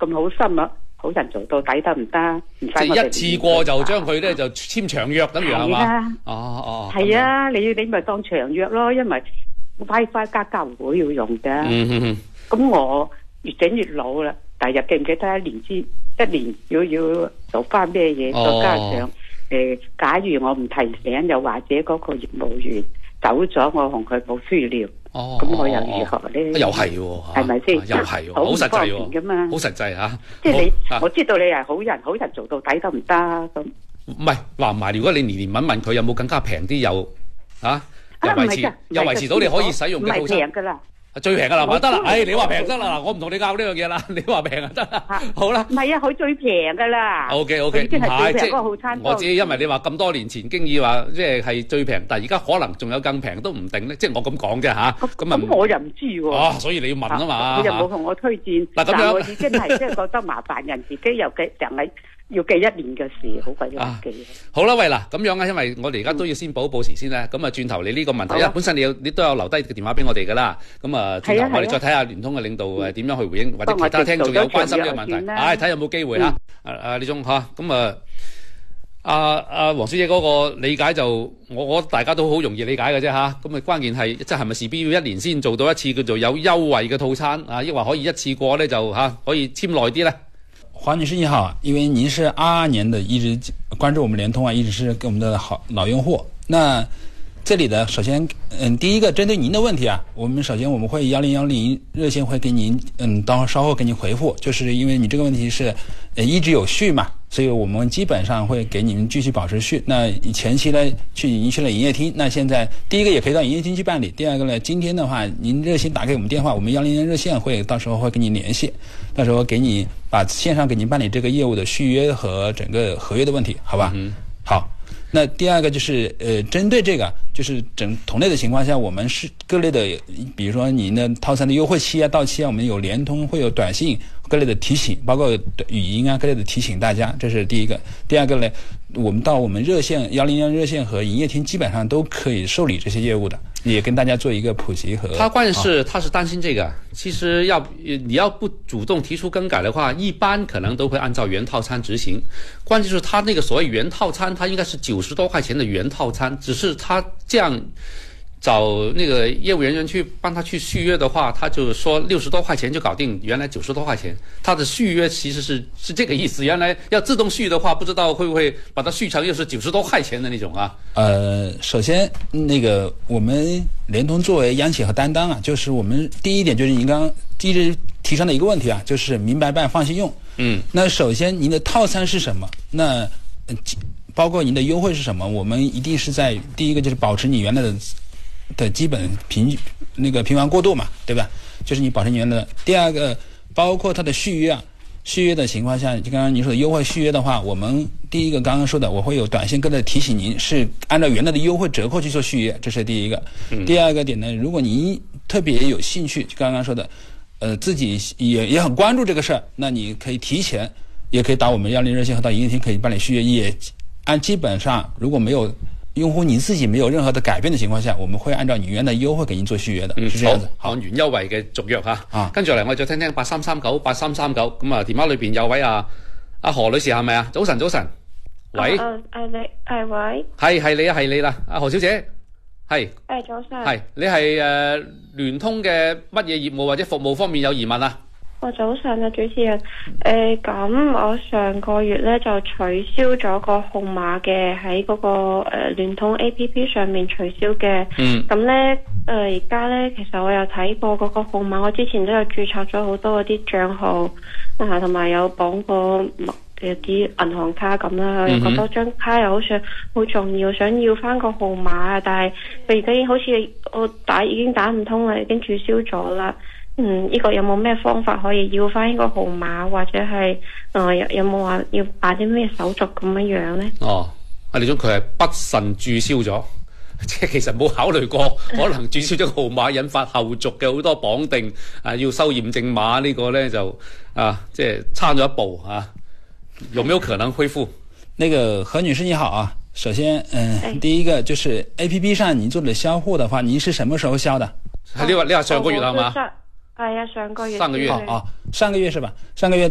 咁好心啊，好人做到底得唔得？即係一次過就將佢咧就簽長約，等於係嘛？哦， 係啊，你咪當長約咯，因為 WiFi 家家戶戶要用㗎。咁我越整越老啦，第日記唔記得一年要做翻咩嘢？再加上假如我唔提醒，又或者嗰個業務員走咗，我同佢冇私聊，咁我又如何咧？ 又係喎， 係咪先？ 又係喎，好實際喎，好實際嚇。 即係我知道你係好人，好人做到底得唔得？咁唔係話唔埋，如果你年問問佢有冇更加平啲又維持到你可以使用嘅套餐，唔係平㗎啦。最平噶啦，得啦，你話平得啦，我唔同你拗呢樣嘢啦，你話平就得啦，好啦。唔係啊，佢最平噶啦。OK， 唔係即係我知，因為你話咁多年前經已話即係最平，但係而家可能仲有更平都唔定咧，即係我咁講啫嚇。咁我又唔知喎。所以你要問啊嘛。佢又冇同我推薦，但係我已經係即係覺得麻煩人，自己又成日要記一年嘅事，好鬼難記。好啦，喂嗱，咁樣啊，因為我哋而家都要先報時先啦。咁啊，轉頭你呢個問題，因為本身你都有留低個電話俾我哋噶啦。咁啊，轉頭我哋再睇下聯通嘅領導點樣去回應，或者其他聽眾有關心呢個問題，睇下有冇機會嚇。李總嚇，咁啊，阿黃小姐嗰個理解就，我覺得大家都好容易理解嘅啫嚇。咁啊，關鍵係即係咪事必要一年先做到一次叫做有優惠嘅套餐啊？抑或可以一次過咧就可以簽耐啲咧？ 黃女士你好，因為您是22年的一直關注我們聯通啊，一直是跟我們的老用戶。那這裡的首先，第一個針對您的問題啊，首先我們會1010熱線會給您，稍後給您回復，就是因為你這個問題是一直有續嘛，所以我們基本上會給你們繼續保持續。那前期呢您去了營業廳，那現在第一個也可以到營業廳去辦理，第二個呢，今天的話您熱線打給我們電話，我們110熱線會到時候會跟您聯繫，到時候給你把線上給您辦理這個業務的續約和整個合約的問題，好吧？好。那第二個就是針對這個就是同類的情況下，我們是各類的，比如說您的套餐的優惠期啊到期啊，我們有聯通會有短信各類的提醒，包括語音啊各類的提醒大家，這是第一個。第二個呢，我們到我們熱線110熱線和營業廳基本上都可以受理這些業務的，也跟大家做一個普及和。 他關鍵是他是擔心這個，其實你要不主動提出更改的話，一般可能都會按照原套餐執行。關鍵是他那個所謂原套餐，他應該是90多塊錢的原套餐，只是他這樣找那個業務人員去幫他去續約的話，他就說60多塊錢就搞定，原來90多塊錢，他的續約其實是這個意思。原來要自動續的話，不知道會不會把它續成又是90多塊錢的那種啊？ 首先那個我們聯通作為央企和擔當啊，就是我們第一點就是您剛剛一直提上的一個問題啊，就是明白辦放心用。那首先您的套餐是什麼？那包括您的優惠是什麼？我們一定是在第一個就是保持你原來的基本平穩過渡嘛，對吧？就是你保持你原來的。第二個包括它的續約啊，續約的情況下，就剛剛您說的優惠續約的話，我們第一個剛剛說的，我會有短信跟着提醒您是按照原來的優惠折扣去做續約，這是第一個。第二個點呢，如果您特別有興趣，就剛剛說的自己也很關注這個事兒，那你可以提前也可以打我們110熱線和到營業廳可以辦理續約，也基本上如果沒有用戶你自己沒有任何的改變的情況下，我們會按照你原來優惠給您做續約的，是這樣子。 好，按原優惠嘅續約嚇。跟住嚟我再聽聽8339咁啊，電話裏邊有位阿何女士係咪啊？早晨，喂。 喂。 係你啦，阿何小姐。係。早晨。係，你係聯通嘅乜嘢業務或者服務方面有疑問啊？ 早晨啊，主持人。咁我上個月咧就取消咗個號碼嘅，喺嗰個聯通 APP 上面取消嘅。咁咧而家咧其實我有睇過嗰個號碼，我之前都有註冊咗好多嗰啲帳號同埋有綁過啲銀行卡咁啦。我又覺得張卡又好似好重要，想要翻個號碼，但係佢而家已經好似我已經打唔通啦，已經註銷咗啦。呢個有冇咩方法可以要翻呢個號碼，或者係有冇話要辦啲咩手續咁樣呢？ 阿李總佢係不慎註銷咗，即係其實冇考慮過可能註銷咗號碼引發後續嘅好多綁定要收驗證碼呢個呢就即係差咗一步啊！有沒有可能恢復？ 那個何女士你好啊，首先第一個就是 APP 上您做的銷戶的話，您是什麼時候銷的？ 你話上個月係嘛？ 係啊，上個月。 上個月是吧？上個月